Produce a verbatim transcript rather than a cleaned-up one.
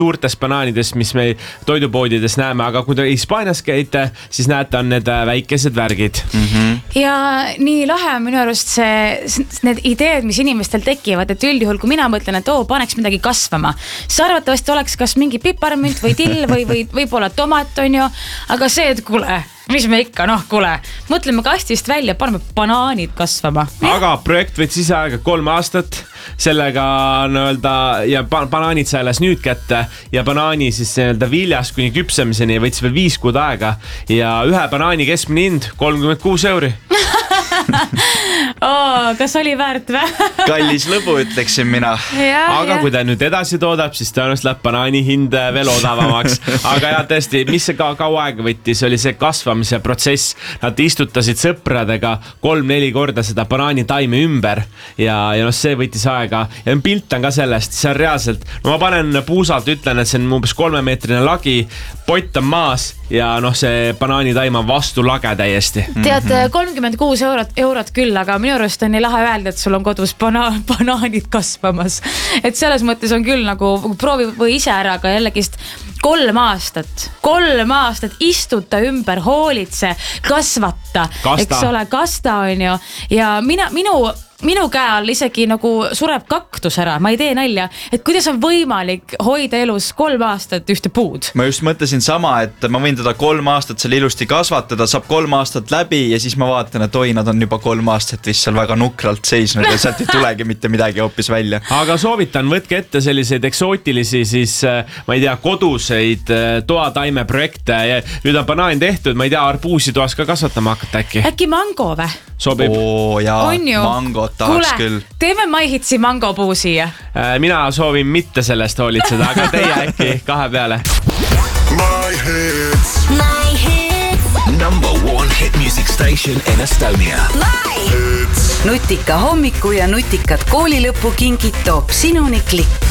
suurtes banaanides, mis me toidupoodides näeme, aga kui te Hispaanias käite, siis näete, on need väikesed värgid. Mm-hmm. Ja nii lahe on minu arust see, need ideed, mis inimestel tekivad, et üldjuhul, kui mina mõtlen, et oo, paneks midagi kasvama, siis arvatavasti oleks kas mingi piparmünt või till või, või võib-olla tomat on ju, aga see, et kuule, mis me ikka, noh, kuule, mõtleme kastist välja, paneme banaanid kasvama. Aga projekt võttis ise aega kolm aastat, sellega nõelda, ja banaanid sai alles nüüd kätte ja banaani siis nõelda viljas kuni küpsemiseni võttis veel viis kuud aega ja ühe banaani keskmine hind kolmkümmend kuus euri. oh, kas oli väärt vä? Kallis lõbu, ütleksin mina. Ja, aga ja. kui ta nüüd edasi toodab, siis tõenäoliselt läheb banaani hind veel odavamaks. Aga jah, tõesti, mis see ka kaua aega võttis, oli see kasvamise protsess. Nad istutasid sõpradega kolm-neli korda seda banaani taime ümber ja, ja noh, see võttis aega. Ja pilt on ka sellest, see on reaalselt, no ma panen puusalt, ütlen, et see on umbes kolmemeetrine lagi, pott on maas ja noh, see banaani taim on vastu lage täiesti. Tead, kolmkümmend kuus eurot, eurot küll, aga minu arust on nii lahe öelda, et sul on kodus bana, banaanid kasvamas. Et selles mõttes on küll nagu proovi või ise ära, aga jällegist kolm aastat, kolm aastat istuta ümber, hoolitse, kasvata, Kasta. Eks ole, kasta on ju. Ja mina, minu... Minu käe all isegi nagu sureb kaktus ära, ma ei tee nalja, et kuidas on võimalik hoida elus kolm aastat ühte puud. Ma just mõtlesin sama, et ma võin teda kolm aastat seal ilusti kasvatada, saab kolm aastat läbi ja siis ma vaatan, et oi, nad on juba kolm aastat vist seal väga nukralt seisnud ja sealt ei tulegi mitte midagi hoopis välja. Aga soovitan, võtke ette selliseid eksootilisi siis, ma ei tea, koduseid toataime projekte ja nüüd on banaan tehtud, ma ei tea, arbuusi toas ka kasvatama hakata äkki. Äkki mango vä? Sobib. Oo jaa, mangot tahaks küll. Kuule, teeme maihitsi mangopuu siia. Mina soovin mitte sellest hoolitseda, aga teie äkki kahe peale. My hits. My hits. Number one hit music station in Estonia. My Hits. Nutika hommiku ja nutikad koolilõpu kingid toob sinuni Klikk.